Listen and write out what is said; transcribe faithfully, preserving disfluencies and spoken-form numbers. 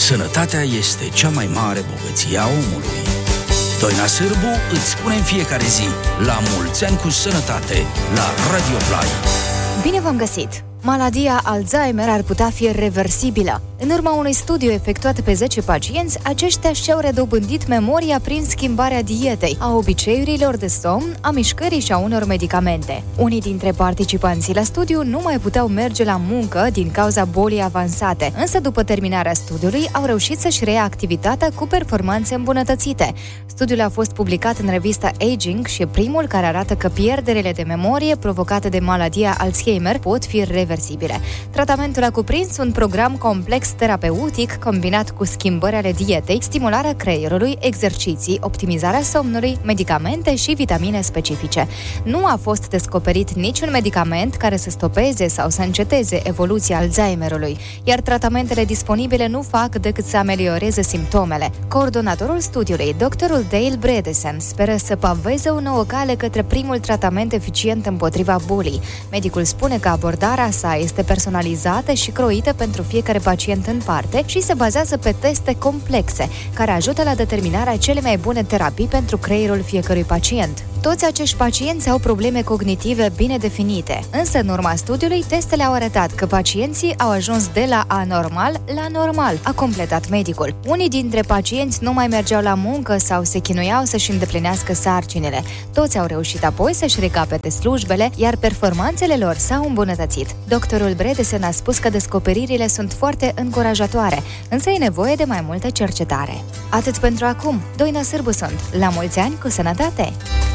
Sănătatea este cea mai mare bogăție a omului. Doina Sârbu îți spune în fiecare zi: la mulți ani cu sănătate, la Radio Play. Bine v-am găsit! Maladia Alzheimer ar putea fi reversibilă. În urma unui studiu efectuat pe zece pacienți, aceștia și-au redobândit memoria prin schimbarea dietei, a obiceiurilor de somn, a mișcării și a unor medicamente. Unii dintre participanții la studiu nu mai puteau merge la muncă din cauza bolii avansate, însă după terminarea studiului au reușit să-și reia activitatea cu performanțe îmbunătățite. Studiul a fost publicat în revista Aging și e primul care arată că pierderile de memorie provocate de maladia Alzheimer pot fi reversibile. Tratamentul a cuprins un program complex terapeutic combinat cu schimbări ale dietei, stimularea creierului, exerciții, optimizarea somnului, medicamente și vitamine specifice. Nu a fost descoperit niciun medicament care să stopeze sau să înceteze evoluția Alzheimerului, iar tratamentele disponibile nu fac decât să amelioreze simptomele. Coordonatorul studiului, doctorul Dale Bredesen, speră să paveze o nouă cale către primul tratament eficient împotriva bolii. Medicul spune că abordarea sa este personalizată și croită pentru fiecare pacient în parte și se bazează pe teste complexe, care ajută la determinarea cele mai bune terapii pentru creierul fiecărui pacient. Toți acești pacienți au probleme cognitive bine definite, însă în urma studiului, testele au arătat că pacienții au ajuns de la anormal la normal, a completat medicul. Unii dintre pacienți nu mai mergeau la muncă sau se chinuiau să-și îndeplinească sarcinile. Toți au reușit apoi să-și recapete slujbele, iar performanțele lor s-au îmbunătățit. Doctorul Bredesen a spus că descoperirile sunt foarte încurajatoare, însă e nevoie de mai multă cercetare. Atât pentru acum. Doina Sârbu sunt. La mulți ani cu sănătate!